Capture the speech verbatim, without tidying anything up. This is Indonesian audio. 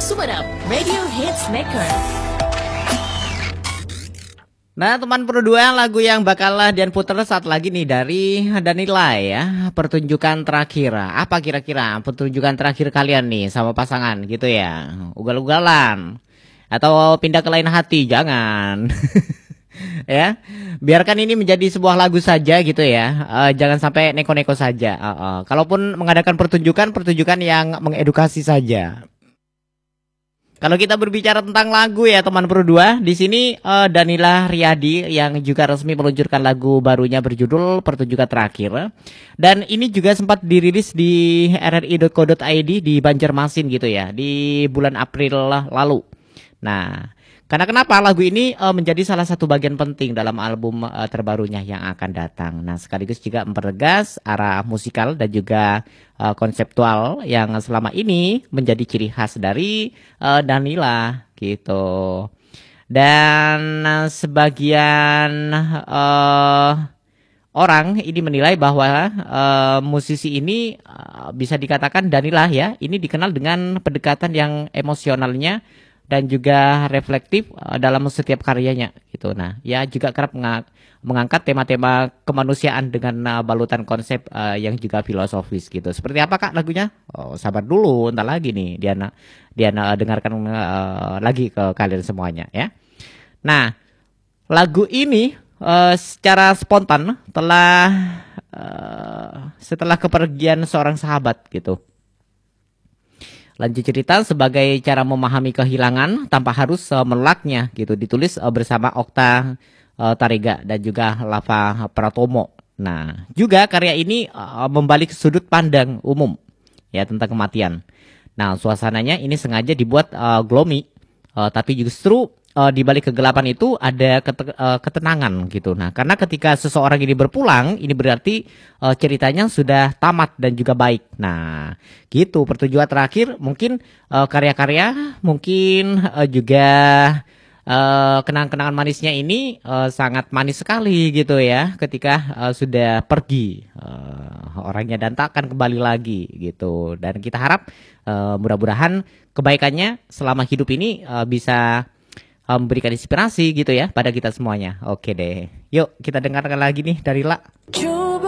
Sumeneb, Radio Hitsmaker. Nah teman Pro dua, lagu yang bakal Dian puter saat lagi nih dari Danila ya. Pertunjukan terakhir. Apa kira-kira pertunjukan terakhir kalian nih sama pasangan gitu ya? Ugal-ugalan atau pindah ke lain hati? Jangan. Ya, biarkan ini menjadi sebuah lagu saja gitu ya. Uh, jangan sampai neko-neko saja. Uh, uh. Kalaupun mengadakan pertunjukan, pertunjukan yang mengedukasi saja. Kalau kita berbicara tentang lagu ya teman Pro dua, di sini uh, Danila Riyadi yang juga resmi meluncurkan lagu barunya berjudul Pertunjukan Terakhir. Dan ini juga sempat dirilis di r r i dot co dot i d di Banjarmasin gitu ya, di bulan April lalu. Nah, karena kenapa lagu ini uh, menjadi salah satu bagian penting dalam album uh, terbarunya yang akan datang. Nah, sekaligus juga mempertegas arah musikal dan juga uh, konseptual yang selama ini menjadi ciri khas dari uh, Danila gitu. Dan uh, sebagian uh, orang ini menilai bahwa uh, musisi ini uh, bisa dikatakan Danila ya, ini dikenal dengan pendekatan yang emosionalnya dan juga reflektif uh, dalam setiap karyanya gitu. Nah, ya juga kerap mengak- mengangkat tema-tema kemanusiaan dengan uh, balutan konsep uh, yang juga filosofis gitu. Seperti apa Kak lagunya? Oh, sabar dulu, entar lagi nih Diana Diana dengarkan uh, lagi ke kalian semuanya ya. Nah, lagu ini uh, secara spontan telah uh, setelah kepergian seorang sahabat gitu. Lanjut cerita sebagai cara memahami kehilangan tanpa harus uh, menolaknya gitu. Ditulis uh, bersama Okta uh, Tarega dan juga Lava Pratomo. Nah, juga karya ini uh, membalik sudut pandang umum ya tentang kematian. Nah, suasananya ini sengaja dibuat uh, gloomy, uh, tapi justru uh, di balik kegelapan itu ada kete- uh, ketenangan gitu. Nah, karena ketika seseorang ini berpulang, ini berarti uh, ceritanya sudah tamat dan juga baik. Nah, gitu. Pertujuan terakhir mungkin uh, karya-karya, mungkin uh, juga uh, kenang-kenangan manisnya ini uh, sangat manis sekali gitu ya. Ketika uh, sudah pergi uh, orangnya dan tak akan kembali lagi gitu. Dan kita harap uh, mudah-mudahan kebaikannya selama hidup ini uh, bisa memberikan inspirasi gitu ya pada kita semuanya. Oke deh. Yuk kita dengarkan lagi nih dari La.